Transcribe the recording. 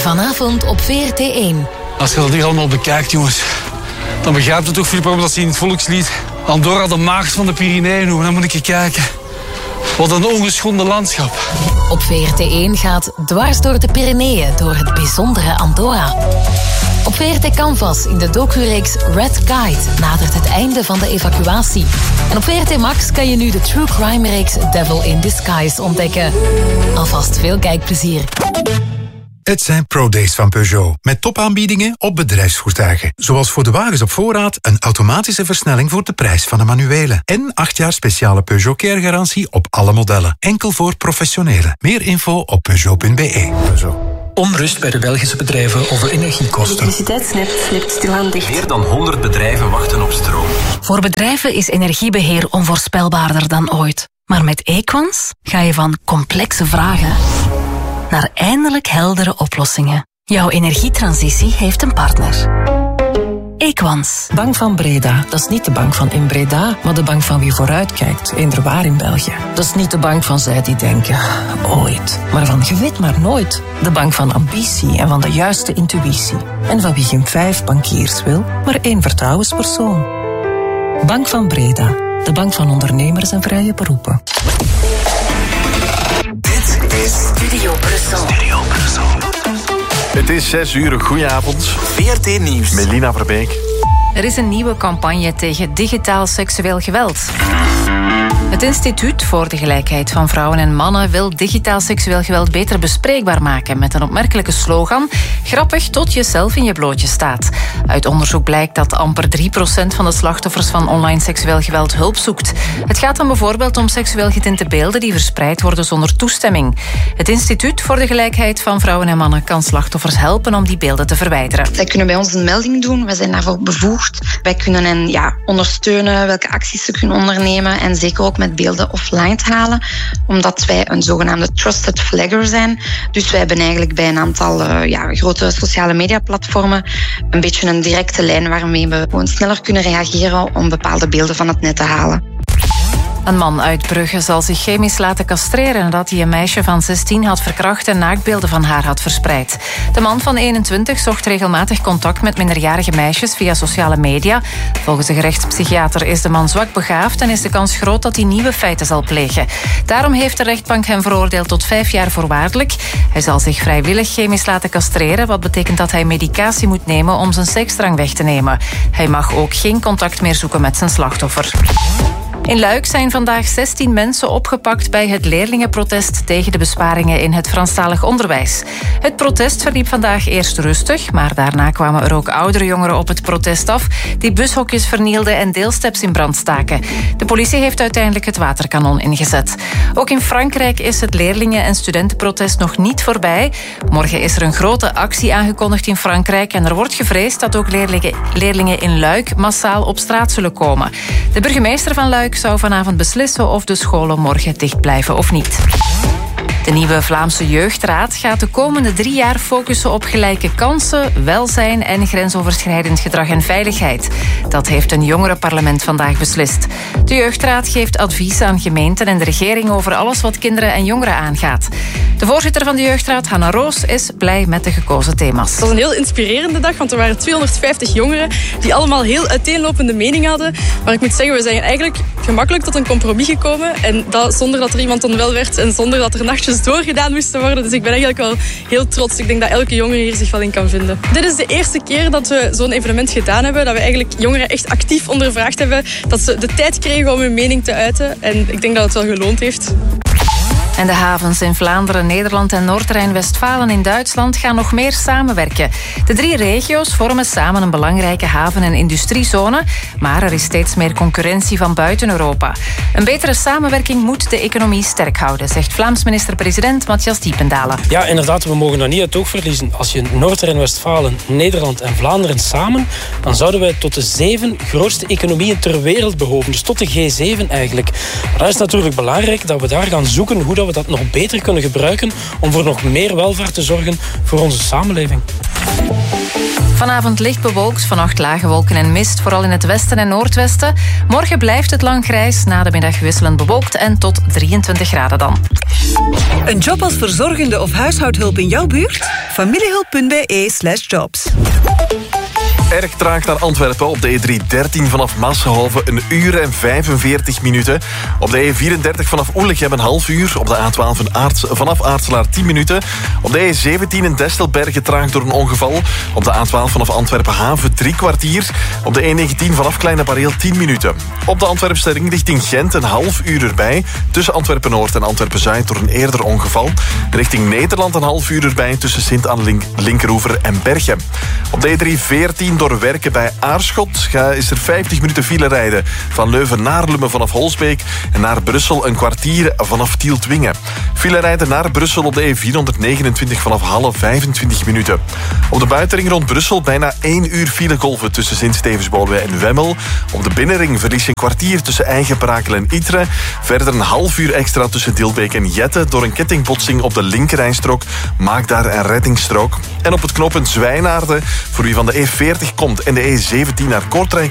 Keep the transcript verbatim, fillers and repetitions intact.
Vanavond op V R T één. Als je dat hier allemaal bekijkt, jongens, dan begrijpt het toch, Filip, waarom dat ze in het volkslied Andorra de maagd van de Pyreneeën noemen. Dan moet ik je kijken. Wat een ongeschonden landschap. Op V R T één gaat dwars door de Pyreneeën, door het bijzondere Andorra. Op V R T Canvas in de docureeks Red Guide nadert het einde van de evacuatie. En op V R T Max kan je nu de true crime reeks Devil in Disguise ontdekken. Alvast veel kijkplezier. Het zijn ProDays van Peugeot, met topaanbiedingen op bedrijfsvoertuigen. Zoals voor de wagens op voorraad een automatische versnelling voor de prijs van de manuele. En acht jaar speciale Peugeot Care garantie op alle modellen. Enkel voor professionelen. Meer info op peugeot punt b e. Peugeot. Onrust bij de Belgische bedrijven over energiekosten. Elektriciteitsnet slipt stilaan dicht. Meer dan honderd bedrijven wachten op stroom. Voor bedrijven is energiebeheer onvoorspelbaarder dan ooit. Maar met Equans ga je van complexe vragen naar eindelijk heldere oplossingen. Jouw energietransitie heeft een partner. Equans. Bank van Breda. Dat is niet de bank van in Breda, maar de bank van wie vooruitkijkt. Eender waar in België. Dat is niet de bank van zij die denken, ooit. Maar van je weet maar nooit. De bank van ambitie en van de juiste intuïtie. En van wie geen vijf bankiers wil, maar één vertrouwenspersoon. Bank van Breda. De bank van ondernemers en vrije beroepen. Dit is Studio Brussel. Studio Brussel. Het is zes uur. Goedenavond. V R T Nieuws. Melina Verbeek. Er is een nieuwe campagne tegen digitaal seksueel geweld. Het Instituut voor de Gelijkheid van Vrouwen en Mannen wil digitaal seksueel geweld beter bespreekbaar maken met een opmerkelijke slogan: grappig tot je zelf in je blootje staat. Uit onderzoek blijkt dat amper drie procent van de slachtoffers van online seksueel geweld hulp zoekt. Het gaat dan bijvoorbeeld om seksueel getinte beelden die verspreid worden zonder toestemming. Het Instituut voor de Gelijkheid van Vrouwen en Mannen kan slachtoffers helpen om die beelden te verwijderen. Zij kunnen bij ons een melding doen, wij zijn daarvoor bevoegd. Wij kunnen hen ja, ondersteunen, welke acties ze kunnen ondernemen en zeker ook met beelden offline te halen, omdat wij een zogenaamde trusted flagger zijn. Dus wij hebben eigenlijk bij een aantal uh, ja, grote sociale mediaplatformen een beetje een directe lijn waarmee we gewoon sneller kunnen reageren om bepaalde beelden van het net te halen. Een man uit Brugge zal zich chemisch laten castreren nadat hij een meisje van zestien had verkracht en naaktbeelden van haar had verspreid. De man van eenentwintig zocht regelmatig contact met minderjarige meisjes via sociale media. Volgens de gerechtspsychiater is de man zwak begaafd en is de kans groot dat hij nieuwe feiten zal plegen. Daarom heeft de rechtbank hem veroordeeld tot vijf jaar voorwaardelijk. Hij zal zich vrijwillig chemisch laten castreren, wat betekent dat hij medicatie moet nemen om zijn seksdrang weg te nemen. Hij mag ook geen contact meer zoeken met zijn slachtoffer. In Luik zijn vandaag zestien mensen opgepakt bij het leerlingenprotest tegen de besparingen in het Franstalig onderwijs. Het protest verliep vandaag eerst rustig, maar daarna kwamen er ook oudere jongeren op het protest af die bushokjes vernielden en deelsteps in brand staken. De politie heeft uiteindelijk het waterkanon ingezet. Ook in Frankrijk is het leerlingen- en studentenprotest nog niet voorbij. Morgen is er een grote actie aangekondigd in Frankrijk en er wordt gevreesd dat ook leerlingen, leerlingen in Luik massaal op straat zullen komen. De burgemeester van Luik zou vanavond beslissen of de scholen morgen dicht blijven of niet. De nieuwe Vlaamse Jeugdraad gaat de komende drie jaar focussen op gelijke kansen, welzijn en grensoverschrijdend gedrag en veiligheid. Dat heeft een jongerenparlement vandaag beslist. De Jeugdraad geeft advies aan gemeenten en de regering over alles wat kinderen en jongeren aangaat. De voorzitter van de Jeugdraad, Hanna Roos, is blij met de gekozen thema's. Het was een heel inspirerende dag, want er waren tweehonderdvijftig jongeren die allemaal heel uiteenlopende meningen hadden. Maar ik moet zeggen, we zijn eigenlijk gemakkelijk tot een compromis gekomen. En dat zonder dat er iemand onwel werd en zonder dat er nachtjes doorgedaan moesten worden. Dus ik ben eigenlijk wel heel trots. Ik denk dat elke jongere hier zich wel in kan vinden. Dit is de eerste keer dat we zo'n evenement gedaan hebben. Dat we eigenlijk jongeren echt actief ondervraagd hebben. Dat ze de tijd kregen om hun mening te uiten. En ik denk dat het wel geloond heeft. En de havens in Vlaanderen, Nederland en Noord-Rijn-Westfalen in Duitsland gaan nog meer samenwerken. De drie regio's vormen samen een belangrijke haven- en industriezone, maar er is steeds meer concurrentie van buiten Europa. Een betere samenwerking moet de economie sterk houden, zegt Vlaams minister-president Matthias Diependalen. Ja, inderdaad, we mogen dat niet uit het oog verliezen. Als je Noord-Rijn-Westfalen, Nederland en Vlaanderen samen, dan zouden wij tot de zeven grootste economieën ter wereld behoren. Dus tot de G zeven eigenlijk. Maar dat is natuurlijk belangrijk dat we daar gaan zoeken hoe dat we dat nog beter kunnen gebruiken om voor nog meer welvaart te zorgen voor onze samenleving. Vanavond licht bewolkt, vannacht lage wolken en mist, vooral in het westen en noordwesten. Morgen blijft het lang grijs, na de middag wisselend bewolkt en tot drieëntwintig graden dan. Een job als verzorgende of huishoudhulp in jouw buurt? familiehulp punt b e slash jobs. Erg traag naar Antwerpen op de E driehonderddertien vanaf Massenhoven een uur en vijfenveertig minuten. Op de E vierendertig vanaf Oelichem een half uur. Op de A twaalf een Aarts, vanaf Aartselaar tien minuten. Op de E zeventien in Destelbergen traag door een ongeval. Op de A twaalf vanaf Antwerpen Haven drie kwartier. Op de E negentien vanaf Kleine Bareel tien minuten. Op de Antwerpse ring richting Gent een half uur erbij. Tussen Antwerpen-Noord en Antwerpen-Zuid door een eerder ongeval. Richting Nederland een half uur erbij tussen Sint-Anne-Linkeroever en Berchem. Op de E driehonderdveertien door Werken bij Aarschot is er vijftig minuten file rijden. Van Leuven naar Lummen vanaf Holsbeek en naar Brussel een kwartier vanaf Tieltwingen. File rijden naar Brussel op de E vierhonderdnegenentwintig vanaf Halle vijfentwintig minuten. Op de buitenring rond Brussel bijna één uur filegolven tussen Sint-Stevensbode en Wemmel. Op de binnenring verlies je een kwartier tussen Eigenbrakel en Ytre. Verder een half uur extra tussen Dilbeek en Jette door een kettingbotsing op de linkerrijstrook. Maak daar een reddingsstrook. En op het knooppunt Zwijnaarden, voor wie van de E veertig komt en de E zeventien naar Kortrijk